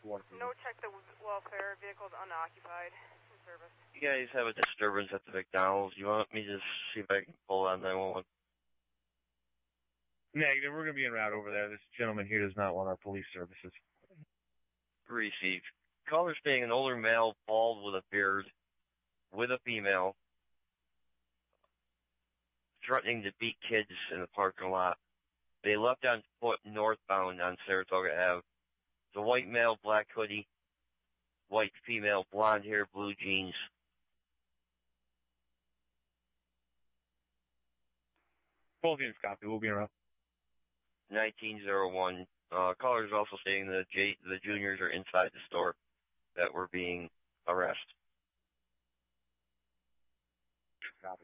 No, check the welfare. Vehicle's unoccupied. In service. You guys have a disturbance at the McDonald's. You want me to see if I can pull on 911? Negative. We're going to be en route over there. This gentleman here does not want our police services. Received. Caller stating an older male, bald with a beard, with a female, threatening to beat kids in the parking lot. They left on foot northbound on Saratoga Ave. The white male, black hoodie, white female, blonde hair, blue jeans. Both units copy. We'll be en route. 1901. Caller is also stating that the juniors are inside the store that were being arrested. Copy.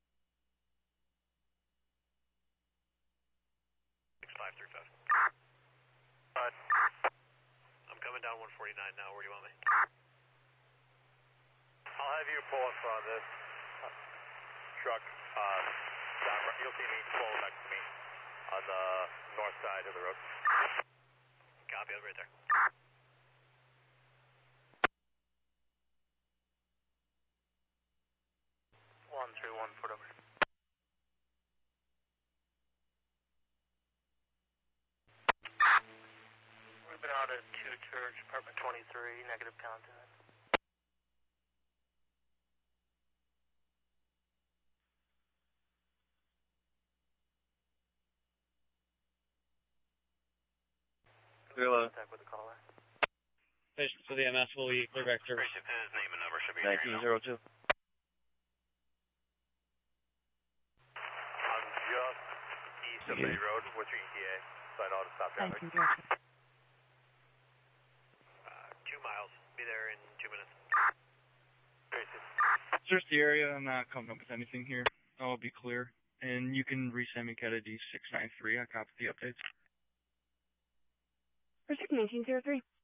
6535. I'm coming down 149 now. Where do you want me? I'll have you pull up this truck. You'll see me pull next to me on the north side of the road. Copy, I'll be right there. One, 1 foot over. We've been out at 2 Church, apartment 23, negative contact. Hello. Contact with the caller. Patient for the MS will be clear back service. His name and number should be 1902. I'm just east of Bay Road. What's your ETA? So I know how to stop traffic. 2 miles. Be there in 2 minutes. Search the area. I'm not coming up with anything here. I'll be clear. And you can resend me CATA D693. I copy the updates. For 1903.